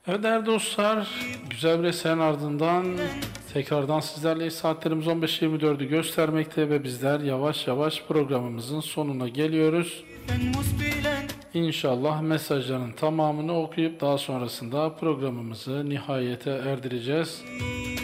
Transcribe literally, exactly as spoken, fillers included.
Evet değerli dostlar, güzel bir eserin ardından tekrardan sizlerle saatlerimiz on beş yirmi dördü göstermekte ve bizler yavaş yavaş programımızın sonuna geliyoruz. İnşallah mesajların tamamını okuyup daha sonrasında programımızı nihayete erdireceğiz.